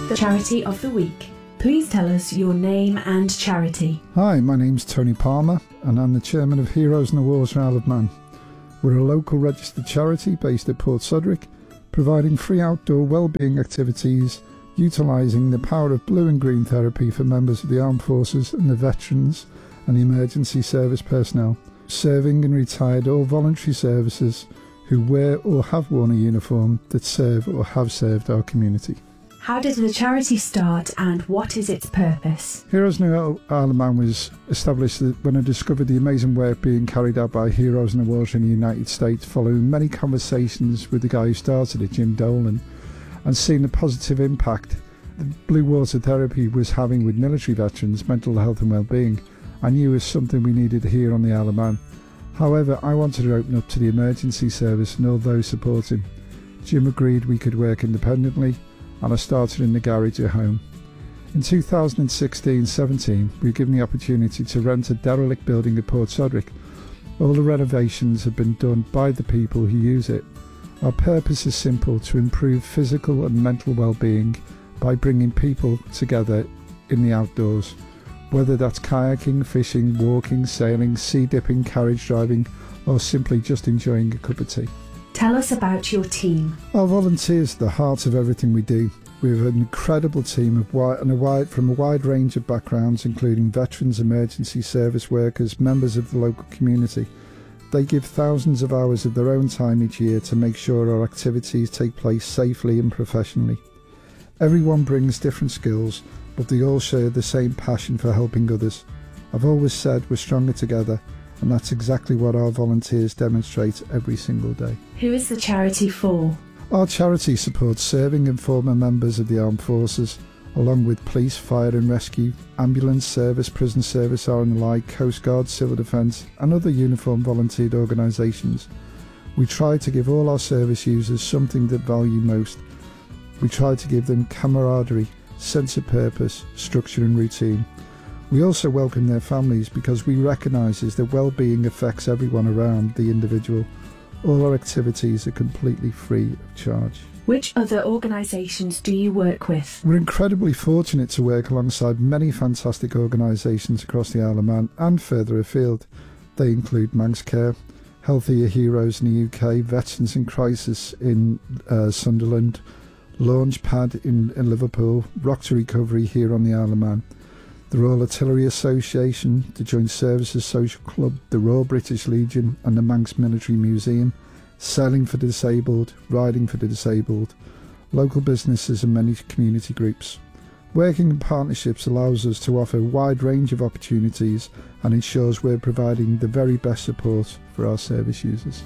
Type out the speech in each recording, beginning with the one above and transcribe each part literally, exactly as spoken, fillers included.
The Charity of the Week. Please tell us your name and charity. Hi, my name's Tony Palmer and I'm the chairman of Heroes in the Water Isle of Man. We're a local registered charity based at Portsodrick, providing free outdoor wellbeing activities, utilising the power of blue and green therapy for members of the armed forces and the veterans and the emergency service personnel, serving and retired or voluntary services who wear or have worn a uniform that serve or have served our community. How did the charity start and what is its purpose? Heroes in the Isle of Man was established when I discovered the amazing work being carried out by Heroes in the Water in the United States, following many conversations with the guy who started it, Jim Dolan, and seeing the positive impact the blue water therapy was having with military veterans' mental health and well-being. I knew it was something we needed here on the Isle of Man. However, I wanted to open up to the emergency service and all those supporting. Jim agreed we could work independently, and I started in the garage at home. In two thousand sixteen seventeen, we were given the opportunity to rent a derelict building at Portsodrick. All the renovations have been done by the people who use it. Our purpose is simple: to improve physical and mental well-being by bringing people together in the outdoors, whether that's kayaking, fishing, walking, sailing, sea dipping, carriage driving, or simply just enjoying a cup of tea. Tell us about your team. Our volunteers are the heart of everything we do. We have an incredible team of wide, and a wide, from a wide range of backgrounds, including veterans, emergency service workers, members of the local community. They give thousands of hours of their own time each year to make sure our activities take place safely and professionally. Everyone brings different skills, but they all share the same passion for helping others. I've always said we're stronger together, and that's exactly what our volunteers demonstrate every single day. Who is the charity for? Our charity supports serving and former members of the armed forces, along with police, fire and rescue, ambulance service, prison service, R and L I, Coast Guard, Civil Defence and other uniform volunteered organisations. We try to give all our service users something that value most. We try to give them camaraderie, sense of purpose, structure and routine. We also welcome their families because we recognise that well-being affects everyone around the individual. All our activities are completely free of charge. Which other organisations do you work with? We're incredibly fortunate to work alongside many fantastic organisations across the Isle of Man and further afield. They include Manx Care, Healthier Heroes in the U K, Veterans in Crisis in uh, Sunderland, Launchpad in, in Liverpool, Rock to Recovery here on the Isle of Man, the Royal Artillery Association, the Joint Services Social Club, the Royal British Legion and the Manx Military Museum, Sailing for the Disabled, Riding for the Disabled, local businesses and many community groups. Working in partnerships allows us to offer a wide range of opportunities and ensures we're providing the very best support for our service users.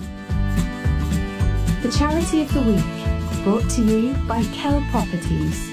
The Charity of the Week, brought to you by Kell Properties.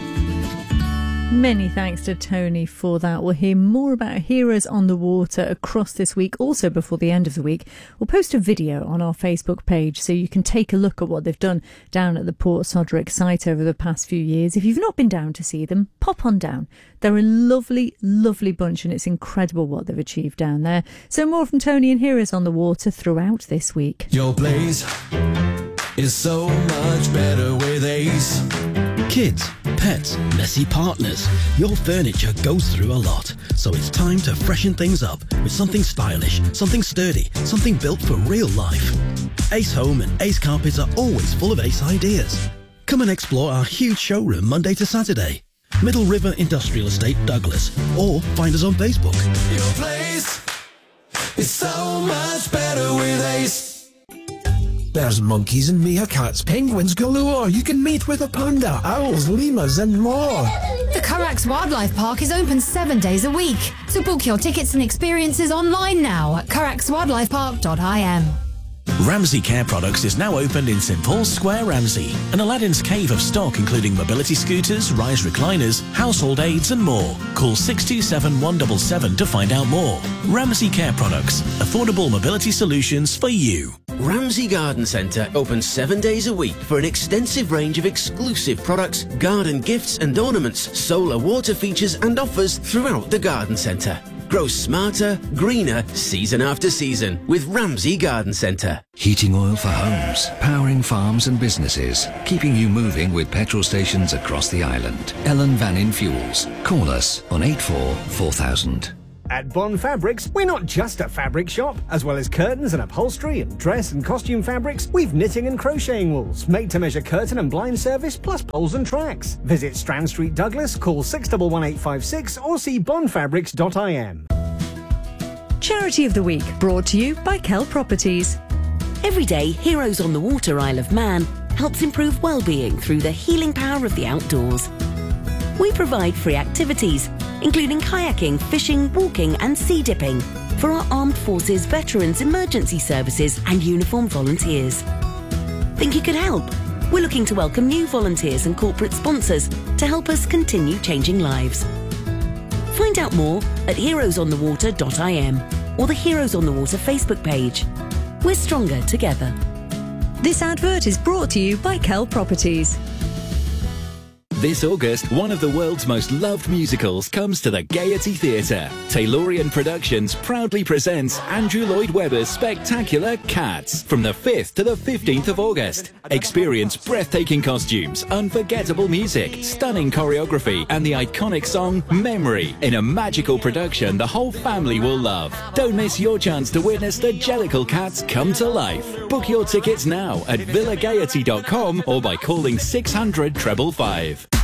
Many thanks to Tony for that. We'll hear more about Heroes on the Water across this week. Also, before the end of the week, we'll post a video on our Facebook page so you can take a look at what they've done down at the Portsodrick site over the past few years. If you've not been down to see them, pop on down. They're a lovely, lovely bunch and it's incredible what they've achieved down there. So more from Tony and Heroes on the Water throughout this week. Your place is so much better with Ace. Kids, pets, messy partners. Your furniture goes through a lot, so it's time to freshen things up with something stylish, something sturdy, something built for real life. Ace Home and Ace Carpets are always full of Ace ideas. Come and explore our huge showroom Monday to Saturday. Middle River Industrial Estate, Douglas, or find us on Facebook. Your place is so much better with Ace. There's monkeys and meerkats, penguins galore. You can meet with a panda, owls, lemurs and more. The Currachs Wildlife Park is open seven days a week. So book your tickets and experiences online now at currachs wildlife park dot I M. Ramsey Care Products is now opened in St Paul's Square, Ramsey. An Aladdin's cave of stock including mobility scooters, rise recliners, household aids and more. Call six two seven, one seven seven to find out more. Ramsey Care Products. Affordable mobility solutions for you. Ramsey Garden Centre opens seven days a week for an extensive range of exclusive products, garden gifts and ornaments, solar water features and offers throughout the garden centre. Grow smarter, greener, season after season with Ramsey Garden Centre. Heating oil for homes, powering farms and businesses, keeping you moving with petrol stations across the island. Ellen Vannin Fuels. Call us on eight four four thousand. At Bond Fabrics, we're not just a fabric shop. As well as curtains and upholstery and dress and costume fabrics, we've knitting and crocheting wools, made-to-measure curtain and blind service, plus poles and tracks. Visit Strand Street, Douglas, call six one one eight five six or see bond fabrics dot I M. Charity of the Week, brought to you by Kell Properties. Every day, Heroes on the Water Isle of Man helps improve well-being through the healing power of the outdoors. We provide free activities, including kayaking, fishing, walking and sea dipping for our Armed Forces, Veterans, Emergency Services and uniformed volunteers. Think you could help? We're looking to welcome new volunteers and corporate sponsors to help us continue changing lives. Find out more at heroes on the water dot I M or the Heroes on the Water Facebook page. We're stronger together. This advert is brought to you by Kell Properties. This August, one of the world's most loved musicals comes to the Gaiety Theatre. Taylorian Productions proudly presents Andrew Lloyd Webber's spectacular Cats from the fifth to the fifteenth of August. Experience breathtaking costumes, unforgettable music, stunning choreography and the iconic song Memory in a magical production the whole family will love. Don't miss your chance to witness the Jellicle Cats come to life. Book your tickets now at villa gaiety dot com or by calling six hundred five five five.